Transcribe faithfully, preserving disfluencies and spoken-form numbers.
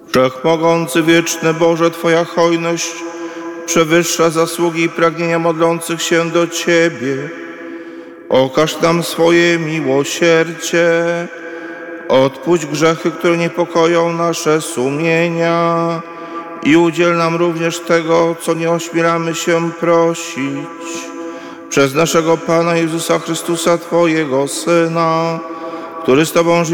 Wszechmogący, wieczny Boże, Twoja hojność przewyższa zasługi i pragnienia modlących się do Ciebie. Okaż nam swoje miłosierdzie. Odpuść grzechy, które niepokoją nasze sumienia i udziel nam również tego, co nie ośmielamy się prosić. Przez naszego Pana Jezusa Chrystusa, Twojego Syna, który z Tobą żyje